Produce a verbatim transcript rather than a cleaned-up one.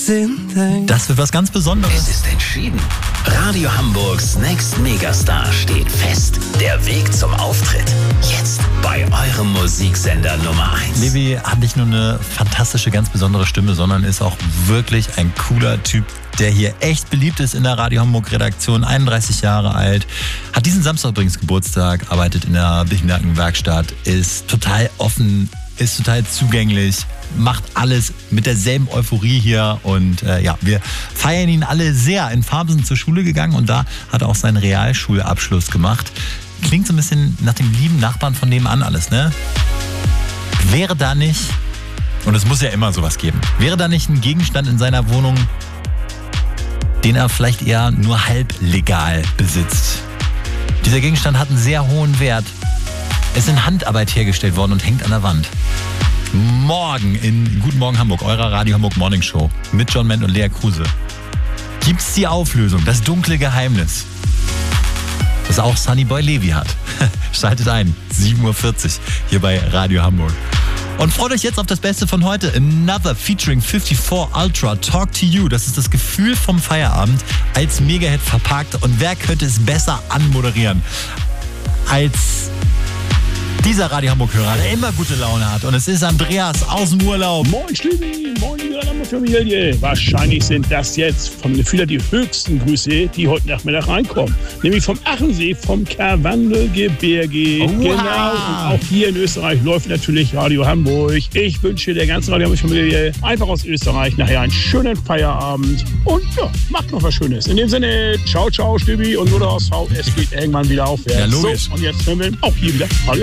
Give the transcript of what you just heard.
Das wird was ganz Besonderes. Es ist entschieden. Radio Hamburgs Next Megastar steht fest. Der Weg zum Auftritt. Jetzt bei eurem Musiksender Nummer eins. Levi hat nicht nur eine fantastische, ganz besondere Stimme, sondern ist auch wirklich ein cooler Typ, der hier echt beliebt ist in der Radio Hamburg Redaktion, einunddreißig Jahre alt, hat diesen Samstag übrigens Geburtstag, arbeitet in der Behindertenwerkstatt, ist total offen, ist total zugänglich, macht alles mit derselben Euphorie hier und äh, ja, wir feiern ihn alle sehr. In Farmsen zur Schule gegangen und da hat er auch seinen Realschulabschluss gemacht. Klingt so ein bisschen nach dem lieben Nachbarn von nebenan alles, ne? Wäre da nicht, und es muss ja immer sowas geben, wäre da nicht ein Gegenstand in seiner Wohnung, den er vielleicht eher nur halb legal besitzt? Dieser Gegenstand hat einen sehr hohen Wert. Es ist in Handarbeit hergestellt worden und hängt an der Wand. Morgen in Guten Morgen Hamburg, eurer Radio Hamburg Morning Show mit John Ment und Lea Kruse, gibt's die Auflösung, das dunkle Geheimnis, das auch Sunnyboy Levi hat. Schaltet ein, sieben Uhr vierzig hier bei Radio Hamburg. Und freut euch jetzt auf das Beste von heute. Another featuring fifty-four Ultra, Talk to You. Das ist das Gefühl vom Feierabend als Megahit verpackt. Und wer könnte es besser anmoderieren als dieser Radio Hamburg-Hörer, der immer gute Laune hat. Und es ist Andreas aus dem Urlaub. Moin Stübi, moin liebe Radio Hamburg-Familie. Wahrscheinlich sind das jetzt vom Gefühl her die höchsten Grüße, die heute Nachmittag reinkommen. Nämlich vom Achensee, vom Karwandelgebirge. Oha. Genau, und auch hier in Österreich läuft natürlich Radio Hamburg. Ich wünsche der ganzen Radio Hamburg-Familie einfach aus Österreich nachher einen schönen Feierabend. Und ja, macht noch was Schönes. In dem Sinne, ciao, ciao Stübi und nur der H S V. Es geht irgendwann wieder aufwärts. Ja, logisch. So, und jetzt hören wir auch hier wieder Radio